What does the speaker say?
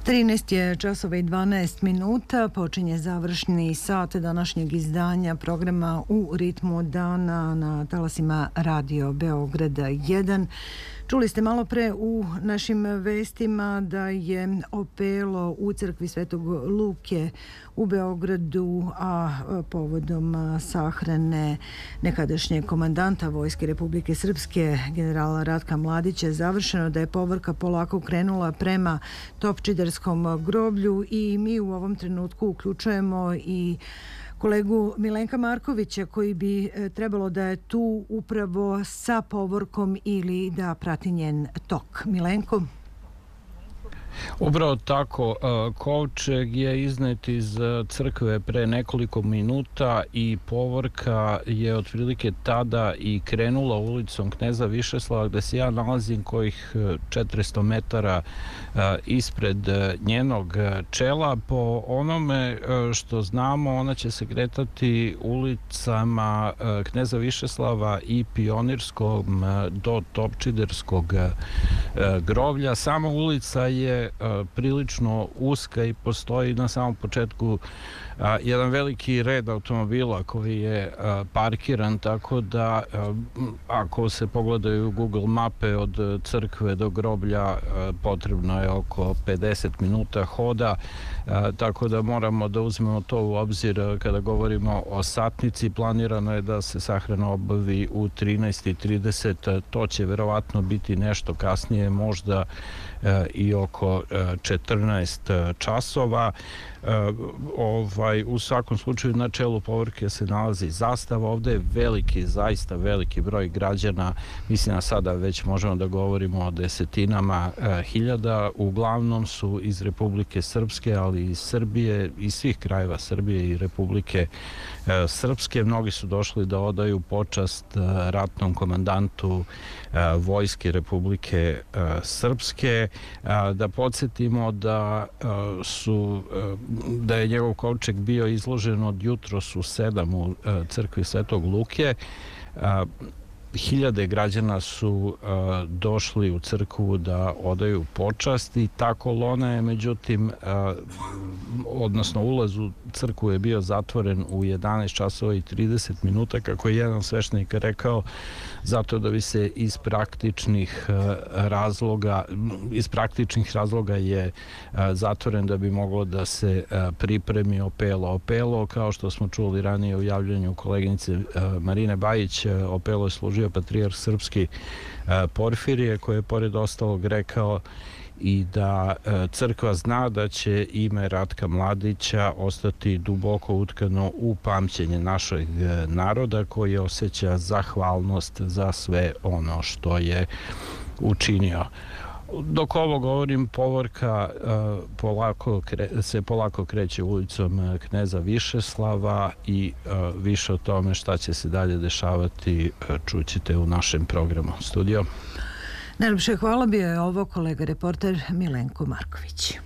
13 je časova i 12 minuta, počinje završni sat današnjeg izdanja programa U ritmu dana na talasima Radio Beograd 1. Čuli ste malo pre u našim vestima da je opelo u crkvi Svetog Luke u Beogradu, a povodom sahrane nekadašnjeg komandanta Vojske Republike Srpske, generala Ratka Mladića, završeno, da je povorka polako krenula prema Topčiderskom groblju i mi u ovom trenutku uključujemo i kolegu Milenka Markovića koji bi trebalo da je tu upravo sa povorkom ili da prati njen tok. Milenko? Upravo tako, kovčeg je iznet iz crkve pre nekoliko minuta i povorka je otprilike tada i krenula ulicom Kneza Višeslava, gde se ja nalazim kojih 400 metara ispred njenog čela. Po onome što znamo, ona će se kretati ulicama Kneza Višeslava i Pionirskom do Topčiderskog groblja. Sama ulica je prilično uska i postoji na samom početku jedan veliki red automobila koji je parkiran, tako da ako se pogledaju Google mape od crkve do groblja potrebno je oko 50 minuta hoda, tako da moramo da uzmemo to u obzir kada govorimo o satnici. Planirano je da se sahrana obavi u 13:30, to će verovatno biti nešto kasnije, možda i oko 14 časova. U svakom slučaju na čelu povorke se nalazi zastava. Ovde je veliki, zaista veliki broj građana, mislim da sada već možemo da govorimo o desetinama hiljada. Uglavnom su iz Republike Srpske, ali i iz Srbije, iz svih krajeva Srbije i Republike Srpske. Mnogi su došli da odaju počast ratnom komandantu Vojske Republike Srpske. Da podsjetimo da je njegov kovčeg bio izložen od jutros u 7 u crkvi Svetog Luke. Hiljade građana su došli u crkvu da odaju počast i ta kolona je, međutim, odnosno ulaz u crkvu je bio zatvoren u 11 časova i 30 minuta, kako je jedan sveštenik rekao, zato da bi se iz praktičnih razloga je zatvoren da bi moglo da se pripremi opelo. Opelo, kao što smo čuli ranije u javljanju koleginice Marine Bajić, opelo je služio patrijarh srpski Porfirije, koji je pored ostalog rekao i da crkva zna da će ime Ratka Mladića ostati duboko utkano u pamćenje našeg naroda, koji osjeća zahvalnost za sve ono što je učinio. Dok ovo govorim, povorka se polako kreće ulicom Kneza Višeslava i više o tome šta će se dalje dešavati čućete u našem programu. Studio. Najlepše hvala, bio je ovo kolega reporter Milenko Marković.